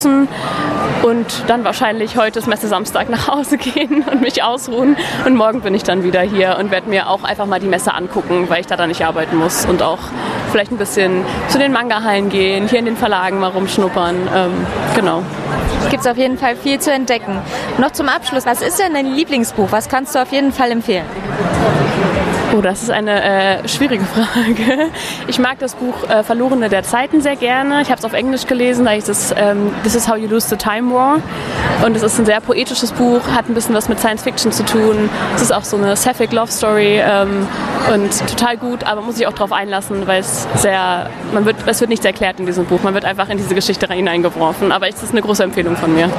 und dann wahrscheinlich heute ist Messe-Samstag nach Hause gehen und mich ausruhen. Und morgen bin ich dann wieder hier und werde mir auch einfach mal die Messe angucken, weil ich da dann nicht arbeiten muss. Und auch vielleicht ein bisschen zu den Manga-Hallen gehen, hier in den Verlagen mal rumschnuppern. Genau. Gibt es auf jeden Fall viel zu entdecken. Noch zum Abschluss, was ist denn dein Lieblingsbuch? Was kannst du auf jeden Fall empfehlen? Oh, das ist eine schwierige Frage. Ich mag das Buch Verlorene der Zeiten sehr gerne. Ich habe es auf Englisch gelesen, da hieß es This is how you lose the time war. Und es ist ein sehr poetisches Buch, hat ein bisschen was mit Science Fiction zu tun. Es ist auch so eine Sapphic Love Story und total gut, aber man muss sich auch darauf einlassen, weil es wird nichts erklärt in diesem Buch. Man wird einfach in diese Geschichte hineingeworfen. Aber es ist eine große Empfehlung von mir.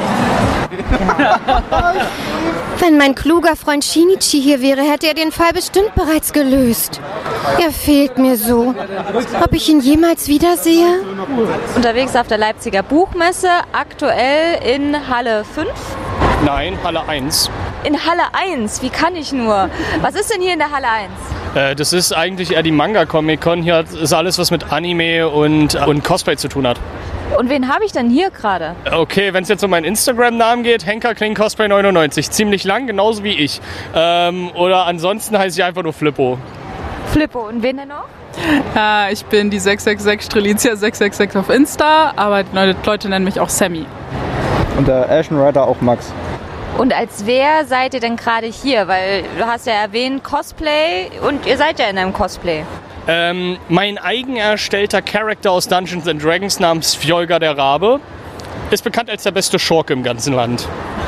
Wenn mein kluger Freund Shinichi hier wäre, hätte er den Fall bestimmt bereits gelöst. Er fehlt mir so. Ob ich ihn jemals wiedersehe? Unterwegs auf der Leipziger Buchmesse, aktuell in Halle 5? Nein, Halle 1. In Halle 1? Wie kann ich nur? Was ist denn hier in der Halle 1? Das ist eigentlich eher die Manga-Comic-Con. Hier ist alles, was mit Anime und Cosplay zu tun hat. Und wen habe ich denn hier gerade? Okay, wenn es jetzt um meinen Instagram-Namen geht, Henker Kling Cosplay 99. Ziemlich lang, genauso wie ich. Oder ansonsten heiße ich einfach nur Flippo. Flippo, und wen denn noch? Ich bin die 666 Strelitzia 666 auf Insta, aber die Leute nennen mich auch Sammy. Und der Ashen Rider auch Max. Und als wer seid ihr denn gerade hier? Weil du hast ja erwähnt Cosplay und ihr seid ja in einem Cosplay. Mein eigen erstellter Charakter aus Dungeons & Dragons namens Fjolga der Rabe ist bekannt als der beste Schurke im ganzen Land.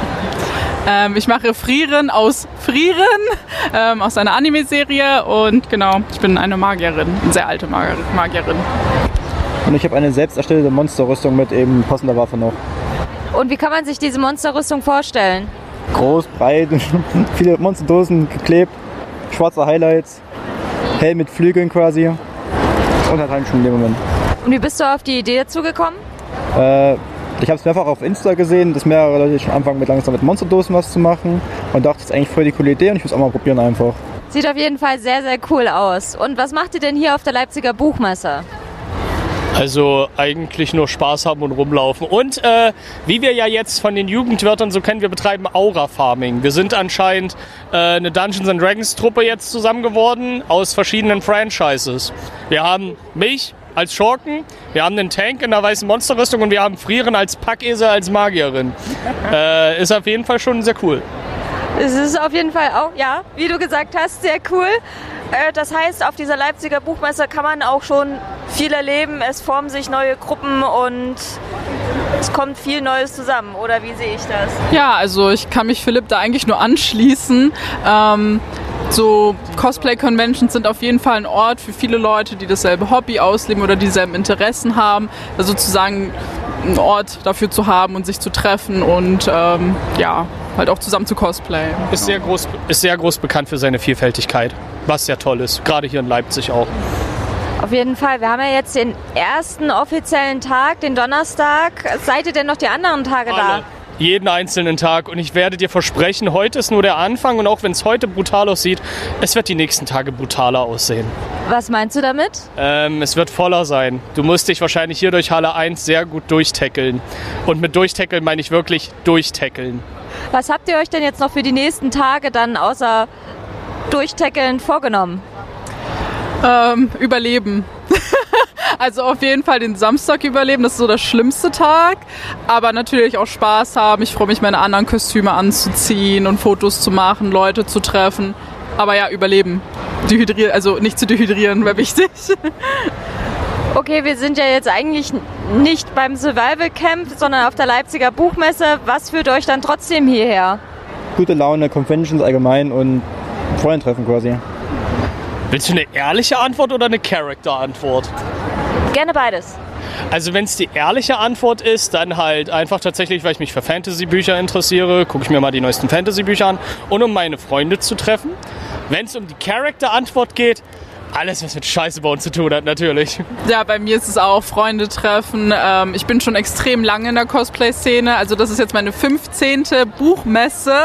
Ich mache Frieren aus Frieren, aus einer Anime-Serie und genau, ich bin eine Magierin, eine sehr alte Magierin. Und ich habe eine selbst erstellte Monsterrüstung mit eben passender Waffe noch. Und wie kann man sich diese Monsterrüstung vorstellen? Groß, breit, viele Monsterdosen geklebt, schwarze Highlights. Hell mit Flügeln quasi und hat Handschuhe in dem Moment. Und wie bist du auf die Idee dazu gekommen? Ich habe es mehrfach auf Insta gesehen, dass mehrere Leute schon anfangen mit Monsterdosen was zu machen und dachte, das ist eigentlich voll die coole Idee und ich muss auch mal probieren einfach. Sieht auf jeden Fall sehr, sehr cool aus. Und was macht ihr denn hier auf der Leipziger Buchmesse? Also eigentlich nur Spaß haben und rumlaufen. Und wie wir ja jetzt von den Jugendwörtern so kennen, wir betreiben Aura-Farming. Wir sind anscheinend eine Dungeons & Dragons Truppe jetzt zusammen geworden aus verschiedenen Franchises. Wir haben mich als Schurken, wir haben einen Tank in der weißen Monsterrüstung und wir haben Frieren als Packesel als Magierin. Ist auf jeden Fall schon sehr cool. Es ist auf jeden Fall auch, ja, wie du gesagt hast, sehr cool. Das heißt, auf dieser Leipziger Buchmesse kann man auch schon viel erleben. Es formen sich neue Gruppen und es kommt viel Neues zusammen. Oder wie sehe ich das? Ja, also ich kann mich Philipp da eigentlich nur anschließen. So Cosplay-Conventions sind auf jeden Fall ein Ort für viele Leute, die dasselbe Hobby ausleben oder dieselben Interessen haben. Also sozusagen einen Ort dafür zu haben und sich zu treffen und ja, halt auch zusammen zu cosplayen. Ist sehr groß bekannt für seine Vielfältigkeit, was sehr toll ist, gerade hier in Leipzig auch. Auf jeden Fall. Wir haben ja jetzt den ersten offiziellen Tag, den Donnerstag. Seid ihr denn noch die anderen Tage da? Jeden einzelnen Tag und ich werde dir versprechen, heute ist nur der Anfang und auch wenn es heute brutal aussieht, es wird die nächsten Tage brutaler aussehen. Was meinst du damit? Es wird voller sein. Du musst dich wahrscheinlich hier durch Halle 1 sehr gut durchtackeln. Und mit durchtackeln meine ich wirklich durchtackeln. Was habt ihr euch denn jetzt noch für die nächsten Tage dann außer durchtackeln vorgenommen? Überleben. Also auf jeden Fall den Samstag überleben, das ist so der schlimmste Tag. Aber natürlich auch Spaß haben. Ich freue mich, meine anderen Kostüme anzuziehen und Fotos zu machen, Leute zu treffen. Aber ja, überleben. Also nicht zu dehydrieren, wäre wichtig. Okay, wir sind ja jetzt eigentlich nicht beim Survival Camp, sondern auf der Leipziger Buchmesse. Was führt euch dann trotzdem hierher? Gute Laune, Conventions allgemein und Freunde treffen quasi. Willst du eine ehrliche Antwort oder eine Character-Antwort? Gerne beides. Also wenn es die ehrliche Antwort ist, dann halt einfach tatsächlich, weil ich mich für Fantasy-Bücher interessiere, gucke ich mir mal die neuesten Fantasy-Bücher an und um meine Freunde zu treffen. Wenn es um die Character-Antwort geht, Alles, was mit Scheiße bei uns zu tun hat, natürlich. Ja, bei mir ist es auch Freunde treffen. Ich bin schon extrem lange in der Cosplay-Szene. Also das ist jetzt meine 15. Buchmesse.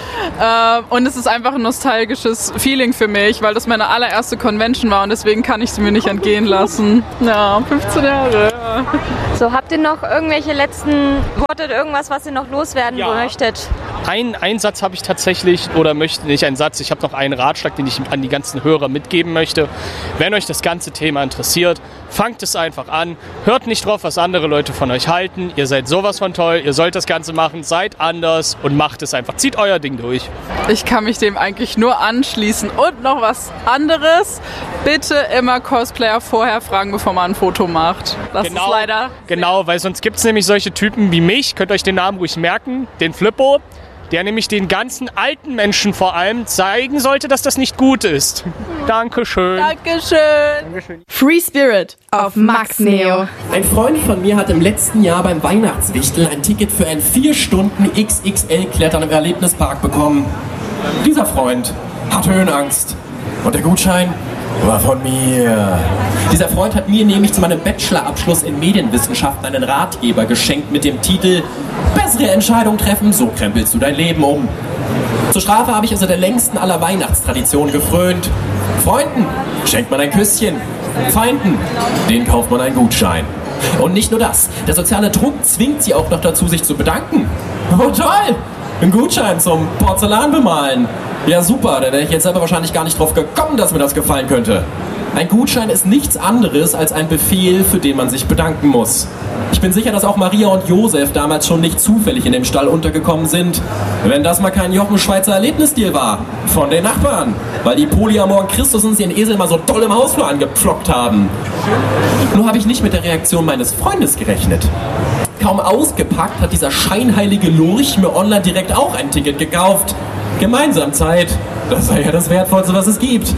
Und es ist einfach ein nostalgisches Feeling für mich, weil das meine allererste Convention war und deswegen kann ich sie mir nicht entgehen lassen. Ja, 15 Jahre. Ja. So, habt ihr noch irgendwelche letzten Worte oder irgendwas, was ihr noch loswerden möchtet? Ein Satz habe ich tatsächlich, oder möchte nicht einen Satz, ich habe noch einen Ratschlag, den ich an die ganzen Hörer mitgeben möchte. Wenn euch das ganze Thema interessiert, fangt es einfach an, hört nicht drauf, was andere Leute von euch halten. Ihr seid sowas von toll, ihr sollt das Ganze machen, seid anders und macht es einfach. Zieht euer Ding durch. Ich kann mich dem eigentlich nur anschließen. Und noch was anderes, bitte immer Cosplayer vorher fragen, bevor man ein Foto macht. Das ist leider... Genau, weil sonst gibt es nämlich solche Typen wie mich, könnt ihr euch den Namen ruhig merken, den Flippo, der nämlich den ganzen alten Menschen vor allem zeigen sollte, dass das nicht gut ist. Dankeschön. Dankeschön. Free Spirit auf Max Neo. Ein Freund von mir hat im letzten Jahr beim Weihnachtswichteln ein Ticket für ein 4 Stunden XXL-Klettern im Erlebnispark bekommen. Dieser Freund hat Höhenangst. Und der Gutschein war von mir. Dieser Freund hat mir nämlich zu meinem Bachelorabschluss in Medienwissenschaften einen Ratgeber geschenkt mit dem Titel Bessere Entscheidungen treffen, so krempelst du dein Leben um. Zur Strafe habe ich also der längsten aller Weihnachtstraditionen gefrönt. Freunden schenkt man ein Küsschen, Feinden, denen kauft man einen Gutschein. Und nicht nur das, der soziale Druck zwingt sie auch noch dazu, sich zu bedanken. Oh toll, ein Gutschein zum Porzellan bemalen. Ja super, da wäre ich jetzt aber wahrscheinlich gar nicht drauf gekommen, dass mir das gefallen könnte. Ein Gutschein ist nichts anderes als ein Befehl, für den man sich bedanken muss. Ich bin sicher, dass auch Maria und Josef damals schon nicht zufällig in dem Stall untergekommen sind. Wenn das mal kein Jochen-Schweizer Erlebnisdeal war. Von den Nachbarn. Weil die polyamoren Christusens ihren Esel mal so doll im Hausflur angepflockt haben. Nur habe ich nicht mit der Reaktion meines Freundes gerechnet. Kaum ausgepackt hat dieser scheinheilige Lurch mir online direkt auch ein Ticket gekauft. Gemeinsam Zeit. Das sei ja das Wertvollste, was es gibt.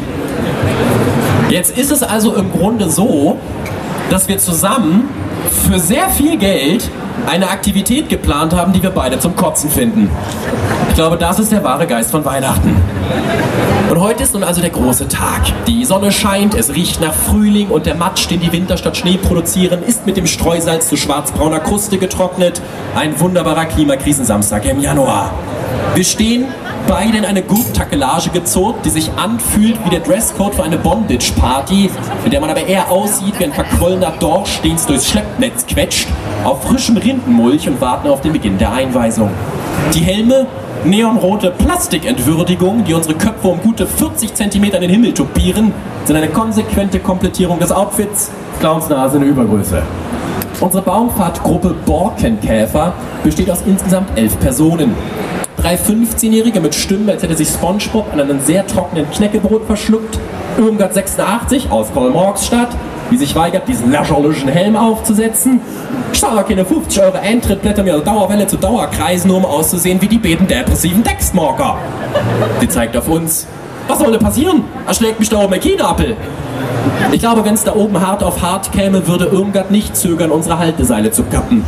Jetzt ist es also im Grunde so, dass wir zusammen für sehr viel Geld eine Aktivität geplant haben, die wir beide zum Kotzen finden. Ich glaube, das ist der wahre Geist von Weihnachten. Und heute ist nun also der große Tag. Die Sonne scheint, es riecht nach Frühling und der Matsch, den die Winter statt Schnee produzieren, ist mit dem Streusalz zu schwarzbrauner Kruste getrocknet. Ein wunderbarer Klimakrisensamstag im Januar. Wir stehen beide in eine Gurk-Takelage gezurrt, die sich anfühlt wie der Dresscode für eine Bondage-Party, in der man aber eher aussieht wie ein verquollener Dorsch, den es durchs Schleppnetz quetscht, auf frischem Rindenmulch und warten auf den Beginn der Einweisung. Die Helme, neonrote Plastikentwürdigungen, die unsere Köpfe um gute 40 cm in den Himmel tupieren, sind eine konsequente Komplettierung des Outfits, Clownsnase in Übergröße. Unsere Baumfahrtgruppe Borkenkäfer besteht aus insgesamt 11 Personen. 3 15-Jährige mit Stimmen, als hätte sich SpongeBob an einem sehr trockenen Knäckebrot verschluckt. Irmgard 86 aus Kolmorgsstadt, die sich weigert, diesen lächerlichen Helm aufzusetzen. Zahle keine 50 € Eintritt, blätter mir Dauerwelle zu Dauerkreisen, nur um auszusehen wie die beiden depressiven Textmarker. Die zeigt auf uns. Was soll denn passieren? Erschlägt mich da oben ein Kienapfel. Ich glaube, wenn es da oben hart auf hart käme, würde Irmgard nicht zögern, unsere Halteseile zu kappen.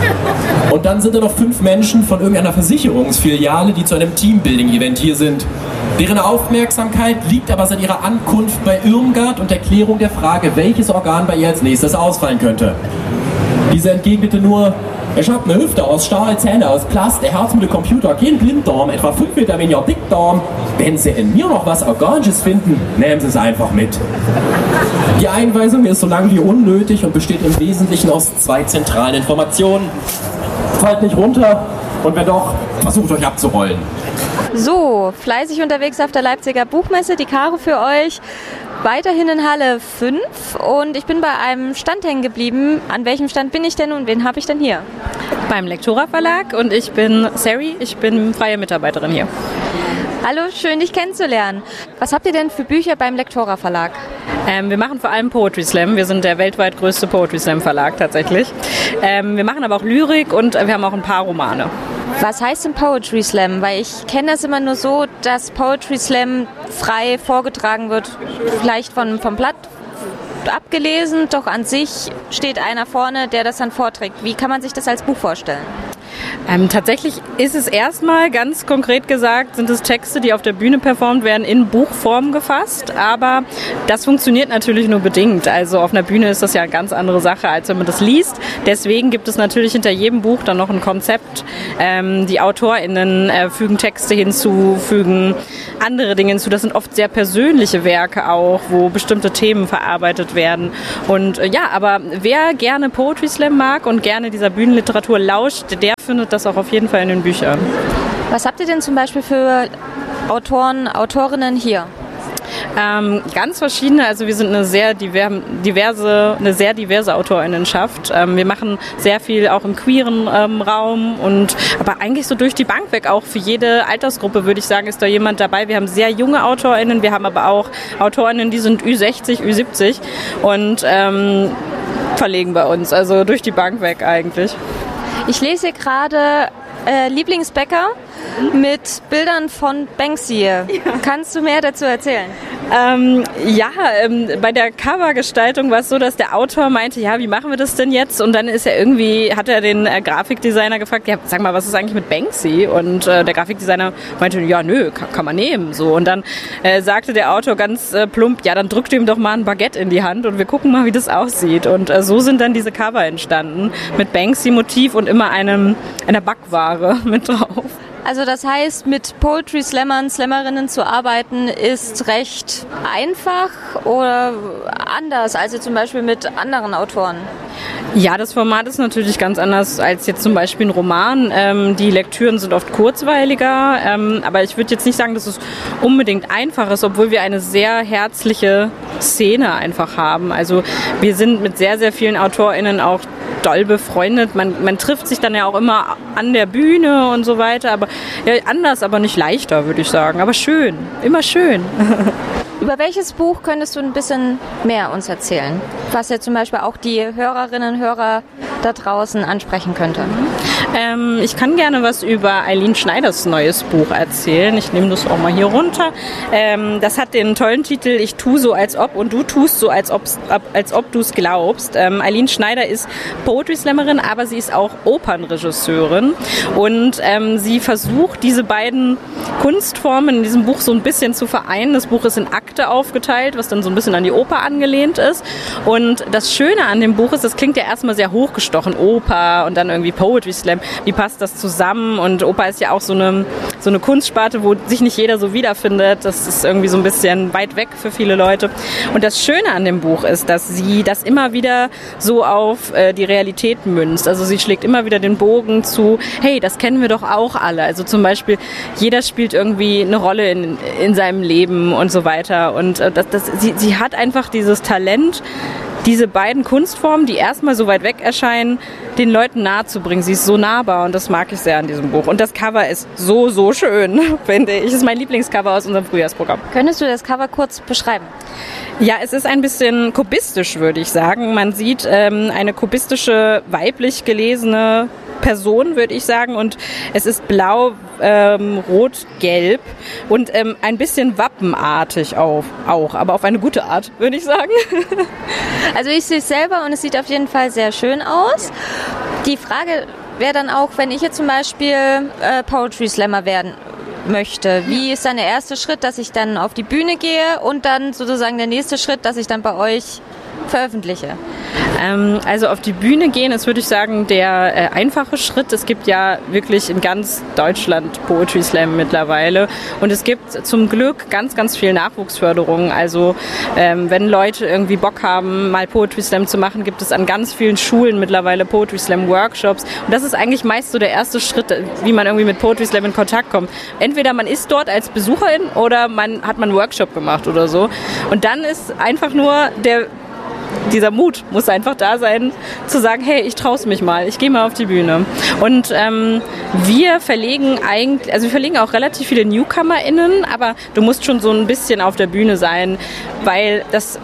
Und dann sind da noch 5 Menschen von irgendeiner Versicherungsfiliale, die zu einem Teambuilding-Event hier sind. Deren Aufmerksamkeit liegt aber seit ihrer Ankunft bei Irmgard und der Klärung der Frage, welches Organ bei ihr als nächstes ausfallen könnte. Diese entgegnete nur: Ich hab eine Hüfte aus Stahl, Zähne aus Plast, ein Herz mit dem Computer, kein Blinddarm, etwa 5 Meter weniger Dickdarm. Wenn Sie in mir noch was Organisches finden, nehmen Sie es einfach mit. Die Einweisung ist so lang wie unnötig und besteht im Wesentlichen aus 2 zentralen Informationen. Fallt nicht runter und wenn doch, versucht euch abzurollen. So, fleißig unterwegs auf der Leipziger Buchmesse, die Caro für euch. Weiterhin in Halle 5 und ich bin bei einem Stand hängen geblieben. An welchem Stand bin ich denn und wen habe ich denn hier? Beim Lektora Verlag und ich bin Sari, ich bin freie Mitarbeiterin hier. Hallo, schön dich kennenzulernen. Was habt ihr denn für Bücher beim Lektora Verlag? Wir machen vor allem Poetry Slam. Wir sind der weltweit größte Poetry Slam Verlag tatsächlich. Wir machen aber auch Lyrik und wir haben auch ein paar Romane. Was heißt denn Poetry Slam? Weil ich kenne das immer nur so, dass Poetry Slam frei vorgetragen wird, vielleicht vom Blatt abgelesen, doch an sich steht einer vorne, der das dann vorträgt. Wie kann man sich das als Buch vorstellen? Tatsächlich ist es erstmal ganz konkret gesagt, sind es Texte, die auf der Bühne performt werden, in Buchform gefasst, aber das funktioniert natürlich nur bedingt. Also auf einer Bühne ist das ja eine ganz andere Sache, als wenn man das liest. Deswegen gibt es natürlich hinter jedem Buch dann noch ein Konzept. Die AutorInnen fügen Texte hinzu, fügen andere Dinge hinzu. Das sind oft sehr persönliche Werke auch, wo bestimmte Themen verarbeitet werden. Und ja, aber wer gerne Poetry Slam mag und gerne dieser Bühnenliteratur lauscht, der findet das auch auf jeden Fall in den Büchern. Was habt ihr denn zum Beispiel für Autoren, Autorinnen hier? Ganz verschiedene, also wir sind eine sehr diverse AutorInnenschaft. Wir machen sehr viel auch im queeren Raum aber eigentlich so durch die Bank weg, auch für jede Altersgruppe würde ich sagen, ist da jemand dabei. Wir haben sehr junge AutorInnen, wir haben aber auch AutorInnen, die sind Ü60, Ü70 und verlegen bei uns, also durch die Bank weg eigentlich. Ich lese hier gerade Lieblingsbäcker mit Bildern von Banksy. Ja. Kannst du mehr dazu erzählen? Bei der Covergestaltung war es so, dass der Autor meinte, ja, wie machen wir das denn jetzt? Und dann hat er den Grafikdesigner gefragt, ja, sag mal, was ist eigentlich mit Banksy? Und der Grafikdesigner meinte, ja, nö, kann man nehmen. So. Und dann sagte der Autor ganz plump, ja, dann drückt ihm doch mal ein Baguette in die Hand und wir gucken mal, wie das aussieht. Und so sind dann diese Cover entstanden mit Banksy-Motiv und immer einer Backware mit drauf. Also das heißt, mit Poetry Slammern, Slammerinnen zu arbeiten, ist recht einfach oder anders als zum Beispiel mit anderen Autoren? Ja, das Format ist natürlich ganz anders als jetzt zum Beispiel ein Roman. Die Lektüren sind oft kurzweiliger, aber ich würde jetzt nicht sagen, dass es unbedingt einfach ist, obwohl wir eine sehr herzliche Szene einfach haben. Also wir sind mit sehr, sehr vielen AutorInnen auch doll befreundet. Man trifft sich dann ja auch immer an der Bühne und so weiter, aber ja, anders, aber nicht leichter, würde ich sagen. Aber schön, immer schön. Über welches Buch könntest du ein bisschen mehr uns erzählen? Was ja zum Beispiel auch die Hörerinnen und Hörer da draußen ansprechen könnte. Ich kann gerne was über Eileen Schneiders neues Buch erzählen. Ich nehme das auch mal hier runter. Das hat den tollen Titel Ich tu so als ob und du tust so als ob du es glaubst. Eileen Schneider ist Poetry Slammerin, aber sie ist auch Opernregisseurin und sie versucht, diese beiden Kunstformen in diesem Buch so ein bisschen zu vereinen. Das Buch ist in Akte aufgeteilt, was dann so ein bisschen an die Oper angelehnt ist. Und das Schöne an dem Buch ist, das klingt ja erstmal sehr hochgestochen, Oper und dann irgendwie Poetry Slam. Wie passt das zusammen? Und Oper ist ja auch so eine Kunstsparte, wo sich nicht jeder so wiederfindet. Das ist irgendwie so ein bisschen weit weg für viele Leute. Und das Schöne an dem Buch ist, dass sie das immer wieder so auf die Realität münzt. Also sie schlägt immer wieder den Bogen zu, hey, das kennen wir doch auch alle. Also zum Beispiel, jeder spielt irgendwie eine Rolle in seinem Leben und so weiter. Und sie hat einfach dieses Talent, diese beiden Kunstformen, die erstmal so weit weg erscheinen, den Leuten nahe zu bringen. Sie ist so nahbar und das mag ich sehr an diesem Buch. Und das Cover ist so, so schön, finde ich. Das ist mein Lieblingscover aus unserem Frühjahrsprogramm. Könntest du das Cover kurz beschreiben? Ja, es ist ein bisschen kubistisch, würde ich sagen. Man sieht eine kubistische, weiblich gelesene Person, würde ich sagen. Und es ist blau, rot, gelb und ein bisschen wappenartig auch, aber auf eine gute Art, würde ich sagen. Also ich sehe es selber und es sieht auf jeden Fall sehr schön aus. Die Frage wäre dann auch, wenn ich jetzt zum Beispiel Poetry Slammer werden möchte. Wie ist dann der erste Schritt, dass ich dann auf die Bühne gehe und dann sozusagen der nächste Schritt, dass ich dann bei euch veröffentliche? Also auf die Bühne gehen ist, würde ich sagen, der einfache Schritt. Es gibt ja wirklich in ganz Deutschland Poetry Slam mittlerweile und es gibt zum Glück ganz, ganz viel Nachwuchsförderung. Also wenn Leute irgendwie Bock haben, mal Poetry Slam zu machen, gibt es an ganz vielen Schulen mittlerweile Poetry Slam Workshops und das ist eigentlich meist so der erste Schritt, wie man irgendwie mit Poetry Slam in Kontakt kommt. Entweder man ist dort als Besucherin oder hat man einen Workshop gemacht oder so und dann ist einfach nur dieser Mut muss einfach da sein, zu sagen, hey, ich traue es mich mal, ich gehe mal auf die Bühne. Und wir verlegen auch relativ viele NewcomerInnen, aber du musst schon so ein bisschen auf der Bühne sein, weil das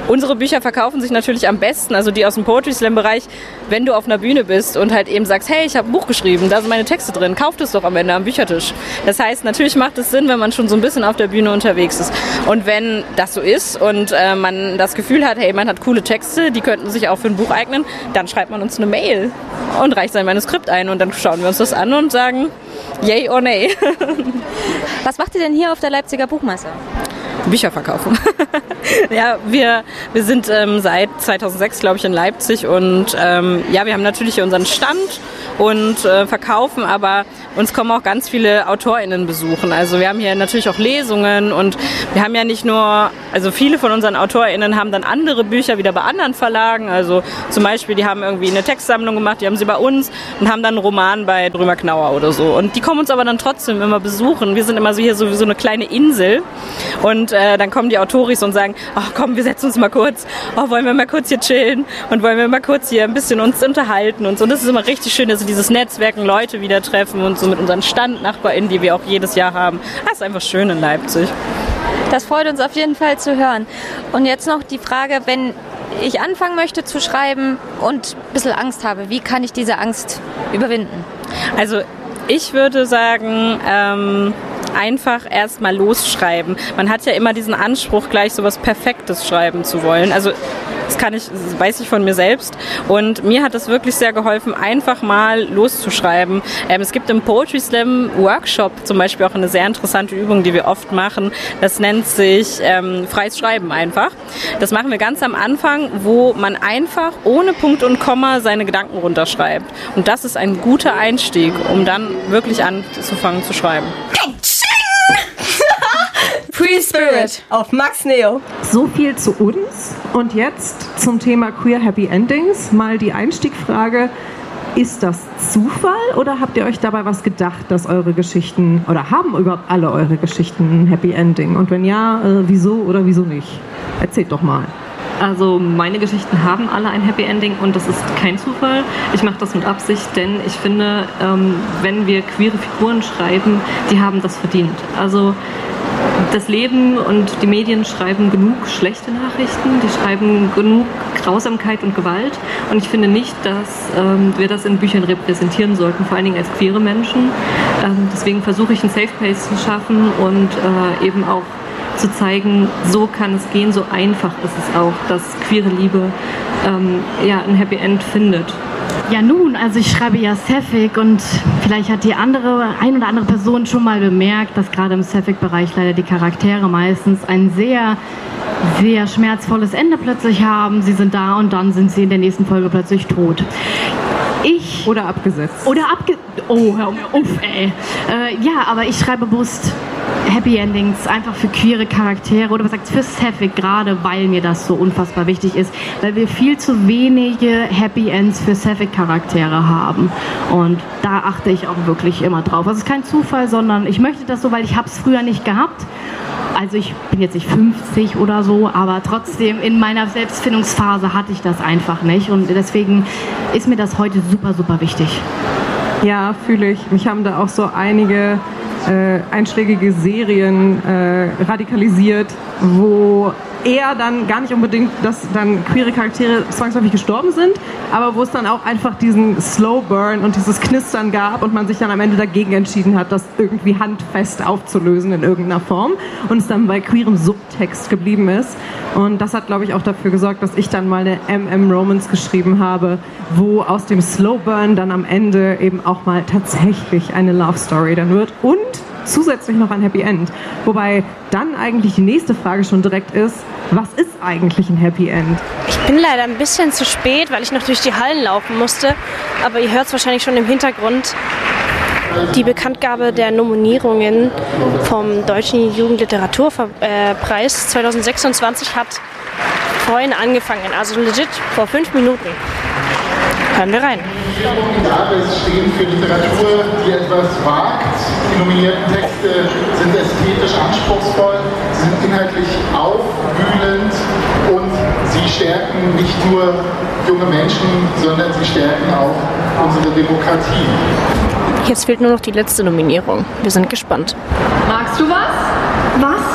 Unsere Bücher verkaufen sich natürlich am besten, also die aus dem Poetry Slam Bereich, wenn du auf einer Bühne bist und halt eben sagst, hey, ich habe ein Buch geschrieben, da sind meine Texte drin, kauft es doch am Ende am Büchertisch. Das heißt, natürlich macht es Sinn, wenn man schon so ein bisschen auf der Bühne unterwegs ist. Und wenn das so ist und man das Gefühl hat, hey, man hat coole Texte, die könnten sich auch für ein Buch eignen, dann schreibt man uns eine Mail und reicht sein Manuskript ein und dann schauen wir uns das an und sagen, yay or nay. Was macht ihr denn hier auf der Leipziger Buchmesse? Bücher verkaufen. Ja, wir sind seit 2006, glaube ich, in Leipzig und ja, wir haben natürlich hier unseren Stand und verkaufen, aber uns kommen auch ganz viele AutorInnen besuchen. Also wir haben hier natürlich auch Lesungen und wir haben ja nicht nur, also viele von unseren AutorInnen haben dann andere Bücher wieder bei anderen Verlagen, also zum Beispiel, die haben irgendwie eine Textsammlung gemacht, die haben sie bei uns und haben dann einen Roman bei Drömer Knauer oder so. Und die kommen uns aber dann trotzdem immer besuchen. Wir sind immer so hier so wie so eine kleine Insel und dann kommen die Autoris und sagen, ach komm, wir setzen uns mal kurz, wollen wir mal kurz hier chillen und wollen wir mal kurz hier ein bisschen uns unterhalten und so. Und das ist immer richtig schön, dass wir dieses Netzwerken, Leute wieder treffen und so mit unseren StandnachbarInnen, die wir auch jedes Jahr haben. Das ist einfach schön in Leipzig. Das freut uns auf jeden Fall zu hören. Und jetzt noch die Frage, wenn ich anfangen möchte zu schreiben und ein bisschen Angst habe, wie kann ich diese Angst überwinden? Also ich würde sagen, einfach erstmal losschreiben. Man hat ja immer diesen Anspruch, gleich so was Perfektes schreiben zu wollen. Also das weiß ich von mir selbst. Und mir hat es wirklich sehr geholfen, einfach mal loszuschreiben. Es gibt im Poetry Slam Workshop zum Beispiel auch eine sehr interessante Übung, die wir oft machen. Das nennt sich freies Schreiben einfach. Das machen wir ganz am Anfang, wo man einfach ohne Punkt und Komma seine Gedanken runterschreibt. Und das ist ein guter Einstieg, um dann wirklich anzufangen zu schreiben. Free Spirit auf Max Neo. So viel zu uns. Und jetzt zum Thema Queer Happy Endings. Mal die Einstiegfrage. Ist das Zufall oder habt ihr euch dabei was gedacht, dass eure Geschichten, oder haben überhaupt alle eure Geschichten ein Happy Ending? Und wenn ja, wieso oder wieso nicht? Erzählt doch mal. Also meine Geschichten haben alle ein Happy Ending und das ist kein Zufall. Ich mache das mit Absicht, denn ich finde, wenn wir queere Figuren schreiben, die haben das verdient. Also das Leben und die Medien schreiben genug schlechte Nachrichten, die schreiben genug Grausamkeit und Gewalt und ich finde nicht, dass wir das in Büchern repräsentieren sollten, vor allen Dingen als queere Menschen. Deswegen versuche ich einen Safe Place zu schaffen und eben auch zu zeigen, so kann es gehen, so einfach ist es auch, dass queere Liebe ein Happy End findet. Ja nun, also ich schreibe ja Sapphic und vielleicht hat die ein oder andere Person schon mal bemerkt, dass gerade im Sapphic-Bereich leider die Charaktere meistens ein sehr, sehr schmerzvolles Ende plötzlich haben. Sie sind da und dann sind sie in der nächsten Folge plötzlich tot. Oder abgesetzt. Oh, hör auf, ey. Ja, aber ich schreibe bewusst Happy Endings einfach für queere Charaktere oder was sagt für Sapphic, gerade weil mir das so unfassbar wichtig ist, weil wir viel zu wenige Happy Ends für Sapphic-Charaktere haben und da achte ich auch wirklich immer drauf. Also es ist kein Zufall, sondern ich möchte das so, weil ich habe es früher nicht gehabt. Also ich bin jetzt nicht 50 oder so, aber trotzdem in meiner Selbstfindungsphase hatte ich das einfach nicht und deswegen ist mir das heute super, super wichtig. Ja, fühle ich. Mich haben da auch so einige einschlägige Serien radikalisiert, wo eher dann gar nicht unbedingt, dass dann queere Charaktere zwangsläufig gestorben sind, aber wo es dann auch einfach diesen Slow Burn und dieses Knistern gab und man sich dann am Ende dagegen entschieden hat, das irgendwie handfest aufzulösen in irgendeiner Form und es dann bei queerem Subtext geblieben ist. Und das hat, glaube ich, auch dafür gesorgt, dass ich dann mal eine MM-Romance geschrieben habe, wo aus dem Slow Burn dann am Ende eben auch mal tatsächlich eine Love Story dann wird und zusätzlich noch ein Happy End. Wobei dann eigentlich die nächste Frage schon direkt ist, was ist eigentlich ein Happy End? Ich bin leider ein bisschen zu spät, weil ich noch durch die Hallen laufen musste, aber ihr hört es wahrscheinlich schon im Hintergrund. Die Bekanntgabe der Nominierungen vom Deutschen Jugendliteraturpreis 2026 hat vorhin angefangen, also legit vor 5 Minuten. Hören wir rein. Die Jahres stehen für Literatur, die etwas wagt. Die nominierten Texte sind ästhetisch anspruchsvoll, sind inhaltlich aufwühlend und sie stärken nicht nur junge Menschen, sondern sie stärken auch unsere Demokratie. Jetzt fehlt nur noch die letzte Nominierung. Wir sind gespannt. Magst du was? Was?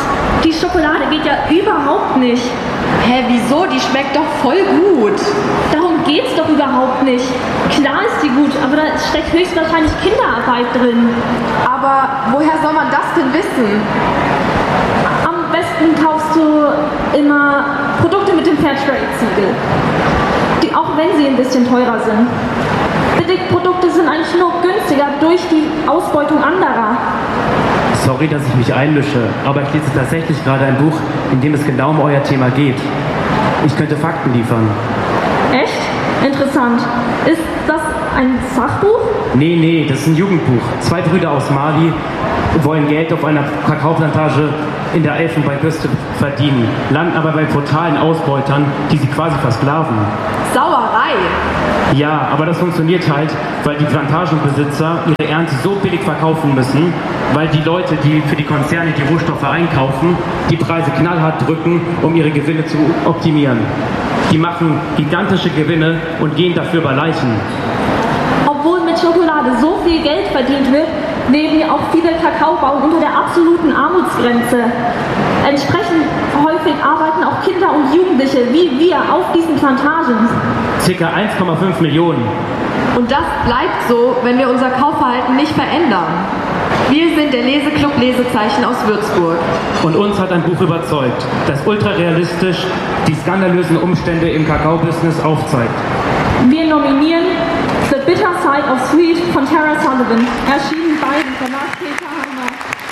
Die Schokolade geht ja überhaupt nicht. Hä, wieso? Die schmeckt doch voll gut. Darum geht's doch überhaupt nicht. Klar ist die gut, aber da steckt höchstwahrscheinlich Kinderarbeit drin. Aber woher soll man das denn wissen? Am besten kaufst du immer Produkte mit dem Fairtrade-Siegel. Auch wenn sie ein bisschen teurer sind. Billigprodukte sind eigentlich nur günstiger durch die Ausbeutung anderer. Sorry, dass ich mich einmische, aber ich lese tatsächlich gerade ein Buch, in dem es genau um euer Thema geht. Ich könnte Fakten liefern. Echt? Interessant. Ist das ein Sachbuch? Nee, das ist ein Jugendbuch. 2 Brüder aus Mali wollen Geld auf einer Kakaoplantage in der Elfenbeinküste verdienen, landen aber bei brutalen Ausbeutern, die sie quasi versklaven. Sauerei! Ja, aber das funktioniert halt, weil die Plantagenbesitzer ihre Ernte so billig verkaufen müssen, weil die Leute, die für die Konzerne die Rohstoffe einkaufen, die Preise knallhart drücken, um ihre Gewinne zu optimieren. Die machen gigantische Gewinne und gehen dafür über Leichen. Obwohl mit Schokolade so viel Geld verdient wird, leben ja auch viele Kakaobauern unter der absoluten Armutsgrenze. Entsprechend häufig arbeiten auch Kinder und Jugendliche wie wir auf diesen Plantagen. Circa 1,5 Millionen. Und das bleibt so, wenn wir unser Kaufverhalten nicht verändern. Wir sind der Leseclub Lesezeichen aus Würzburg. Und uns hat ein Buch überzeugt, das ultrarealistisch die skandalösen Umstände im Kakao-Business aufzeigt. Wir nominieren The Bitter Side of Sweet von Tara Sullivan, erschienen bei dem Verlag Peter Hammer.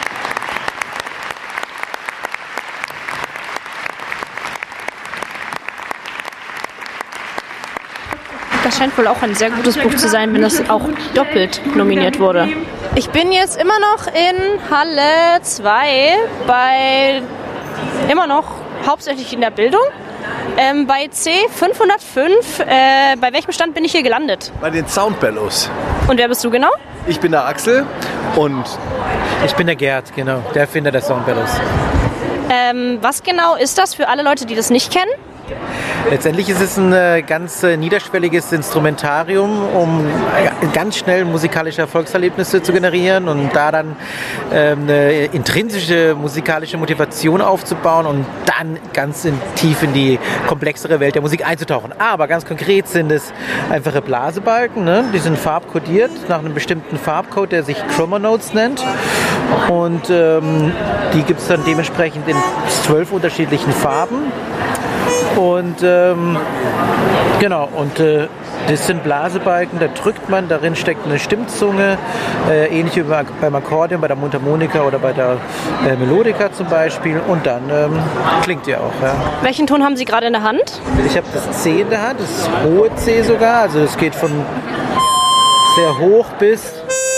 Das scheint wohl auch ein sehr gutes Buch zu sein, wenn es auch doppelt nominiert wurde. Ich bin jetzt immer noch in Halle 2 immer noch hauptsächlich in der Bildung. Bei C505, bei welchem Stand bin ich hier gelandet? Bei den Soundbellows. Und wer bist du genau? Ich bin der Axel und ich bin der Gerd, genau, der Erfinder der Soundbellows. Was genau ist das für alle Leute, die das nicht kennen? Letztendlich ist es ein ganz niederschwelliges Instrumentarium, um ganz schnell musikalische Erfolgserlebnisse zu generieren und da dann eine intrinsische musikalische Motivation aufzubauen und dann ganz tief in die komplexere Welt der Musik einzutauchen. Aber ganz konkret sind es einfache Blasebalken, ne? Die sind farbkodiert nach einem bestimmten Farbcode, der sich Chroma Notes nennt. Und die gibt es dann dementsprechend in 12 unterschiedlichen Farben. Und genau, und das sind Blasebalken, da drückt man, darin steckt eine Stimmzunge, ähnlich wie beim Akkordeon, bei der Mundharmonika oder bei der Melodika zum Beispiel, und dann klingt die auch. Ja. Welchen Ton haben Sie gerade in der Hand? Ich habe das C in der Hand, das hohe C sogar, also es geht von sehr hoch bis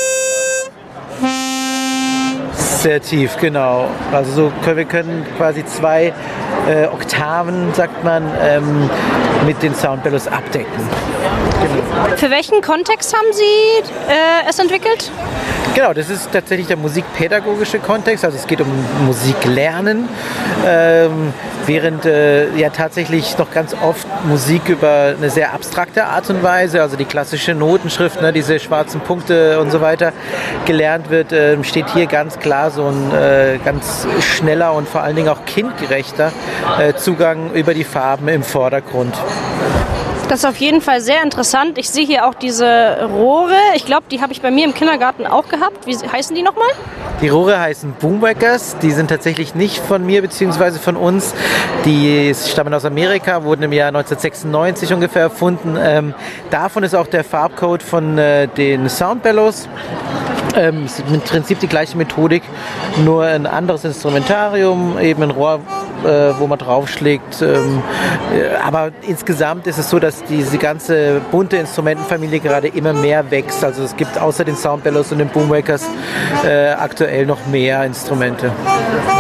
sehr tief, genau. Also wir können quasi 2 Oktaven, sagt man, mit den Soundbellows abdecken. Genau. Für welchen Kontext haben Sie es entwickelt? Genau, das ist tatsächlich der musikpädagogische Kontext, also es geht um Musiklernen, während ja tatsächlich noch ganz oft Musik über eine sehr abstrakte Art und Weise, also die klassische Notenschrift, ne, diese schwarzen Punkte und so weiter, gelernt wird, steht hier ganz klar so ein ganz schneller und vor allen Dingen auch kindgerechter Zugang über die Farben im Vordergrund. Das ist auf jeden Fall sehr interessant. Ich sehe hier auch diese Rohre. Ich glaube, die habe ich bei mir im Kindergarten auch gehabt. Wie heißen die nochmal? Die Rohre heißen Boomwackers. Die sind tatsächlich nicht von mir bzw. von uns. Die stammen aus Amerika, wurden im Jahr 1996 ungefähr erfunden. Davon ist auch der Farbcode von den Soundbellows. Es ist im Prinzip die gleiche Methodik, nur ein anderes Instrumentarium, eben ein Rohr, wo man draufschlägt. Aber insgesamt ist es so, dass diese ganze bunte Instrumentenfamilie gerade immer mehr wächst. Also es gibt außer den Soundbellows und den Boomwackers aktuell noch mehr Instrumente.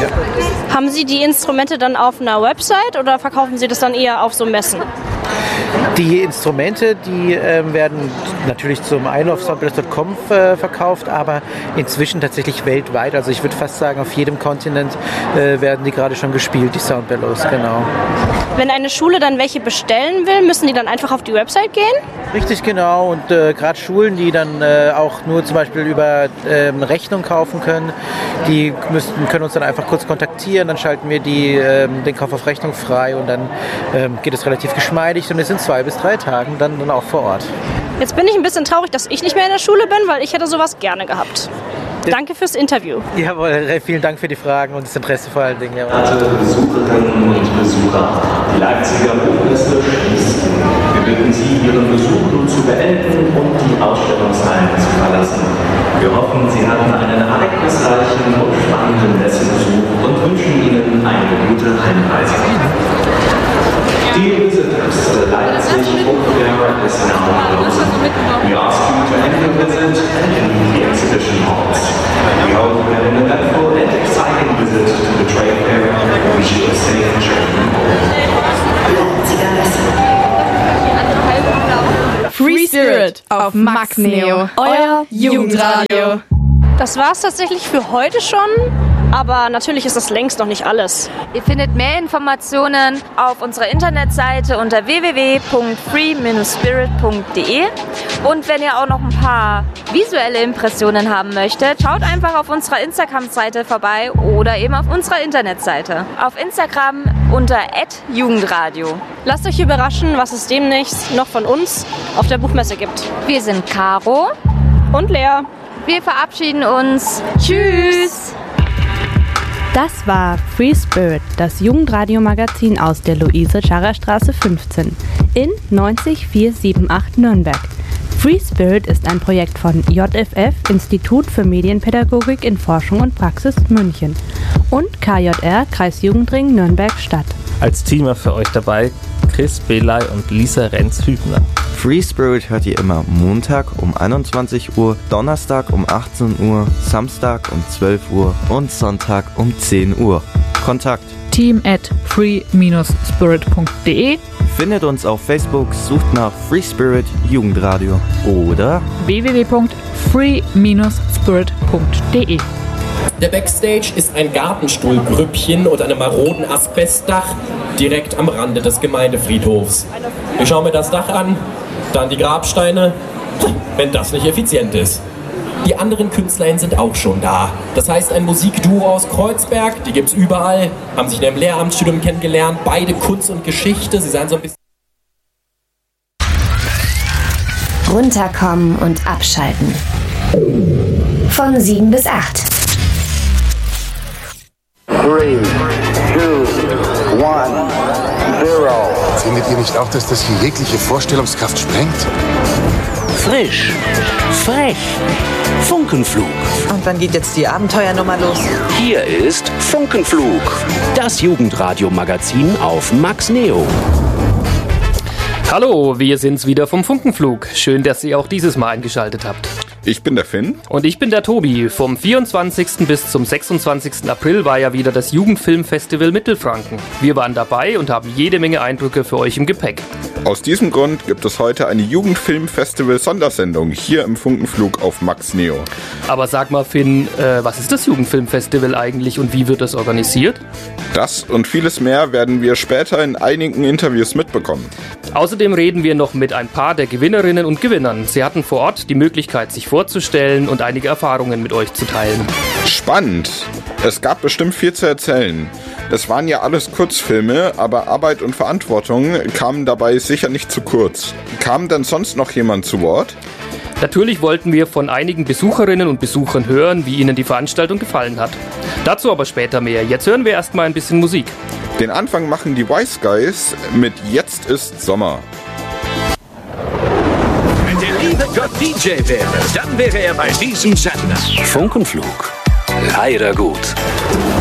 Ja. Haben Sie die Instrumente dann auf einer Website oder verkaufen Sie das dann eher auf so Messen? Die Instrumente, die werden natürlich zum Einlauf soundbells.com verkauft, aber inzwischen tatsächlich weltweit. Also ich würde fast sagen, auf jedem Kontinent werden die gerade schon gespielt, die Soundbellows, genau. Wenn eine Schule dann welche bestellen will, müssen die dann einfach auf die Website gehen? Richtig, genau. Und gerade Schulen, die dann auch nur zum Beispiel über eine Rechnung kaufen können, die können uns dann einfach kurz kontaktieren, dann schalten wir den Kauf auf Rechnung frei und dann geht es relativ geschmeidig und es sind 2 bis 3 Tagen dann auch vor Ort. Jetzt bin ich ein bisschen traurig, dass ich nicht mehr in der Schule bin, weil ich hätte sowas gerne gehabt. Danke fürs Interview. Jawohl, vielen Dank für die Fragen und das Interesse vor allen Dingen. Besucherinnen und Besucher, die Leipziger Buchmesse schließt. Wir bitten Sie, Ihren Besuch nun zu beenden und die Ausstellungshallen zu verlassen. Wir hoffen, Sie hatten einen ereignisreichen und spannenden Messebesuch und wünschen Ihnen eine gute Heimreise. Dear visitors to the Leipzig Book Fair is now closing. We ask you to end your visit and leave the exhibition halls. We hope you had an eventful and exciting visit to the trade fair. We wish you a safe journey home. Free Spirit auf Max Neo, euer Jugendradio. Das war's tatsächlich für heute schon, aber natürlich ist das längst noch nicht alles. Ihr findet mehr Informationen auf unserer Internetseite unter www.free-spirit.de und wenn ihr auch noch ein paar visuelle Impressionen haben möchtet, schaut einfach auf unserer Instagram-Seite vorbei oder eben auf unserer Internetseite. Auf Instagram unter @jugendradio. Lasst euch überraschen, was es demnächst noch von uns auf der Buchmesse gibt. Wir sind Caro und Lea. Wir verabschieden uns. Tschüss! Das war Free Spirit, das Jugendradio-Magazin aus der Luise-Scharrer-Straße 15 in 90478 Nürnberg. Free Spirit ist ein Projekt von JFF, Institut für Medienpädagogik in Forschung und Praxis München und KJR, Kreisjugendring Nürnberg-Stadt. Als Teamer für euch dabei Chris Belay und Lisa Renz-Hübner. Free Spirit hört ihr immer Montag um 21 Uhr, Donnerstag um 18 Uhr, Samstag um 12 Uhr und Sonntag um 10 Uhr. Kontakt team@free-spirit.de. Findet uns auf Facebook, sucht nach Free Spirit Jugendradio oder www.free-spirit.de. Der Backstage ist ein Gartenstuhlgrüppchen und einem maroden Asbestdach direkt am Rande des Gemeindefriedhofs. Ich schaue mir das Dach an, dann die Grabsteine, wenn das nicht effizient ist. Die anderen KünstlerInnen sind auch schon da. Das heißt, ein Musikduo aus Kreuzberg, die gibt's überall, haben sich in einem Lehramtsstudium kennengelernt, beide Kunst und Geschichte, sie seien so ein bisschen... Runterkommen und abschalten. Von 7 bis 8. 3, 2, 1, 0. Findet ihr nicht auch, dass das hier jegliche Vorstellungskraft sprengt? Frisch, frech, Funkenflug. Und wann geht jetzt die Abenteuernummer los? Hier ist Funkenflug, das Jugendradio-Magazin auf Max Neo. Hallo, wir sind's wieder vom Funkenflug. Schön, dass ihr auch dieses Mal eingeschaltet habt. Ich bin der Finn. Und ich bin der Tobi. Vom 24. bis zum 26. April war ja wieder das Jugendfilmfestival Mittelfranken. Wir waren dabei und haben jede Menge Eindrücke für euch im Gepäck. Aus diesem Grund gibt es heute eine Jugendfilmfestival-Sondersendung hier im Funkenflug auf Max Neo. Aber sag mal, Finn, was ist das Jugendfilmfestival eigentlich und wie wird das organisiert? Das und vieles mehr werden wir später in einigen Interviews mitbekommen. Außerdem reden wir noch mit ein paar der Gewinnerinnen und Gewinnern. Sie hatten vor Ort die Möglichkeit, sich vorzustellen und einige Erfahrungen mit euch zu teilen. Spannend! Es gab bestimmt viel zu erzählen. Es waren ja alles Kurzfilme, aber Arbeit und Verantwortung kamen dabei sicher nicht zu kurz. Kam denn sonst noch jemand zu Wort? Natürlich wollten wir von einigen Besucherinnen und Besuchern hören, wie ihnen die Veranstaltung gefallen hat. Dazu aber später mehr. Jetzt hören wir erstmal ein bisschen Musik. Den Anfang machen die Wise Guys mit Jetzt ist Sommer. Wenn der liebe Gott DJ wäre, dann wäre er bei diesem Sender. Funkenflug. Leider gut.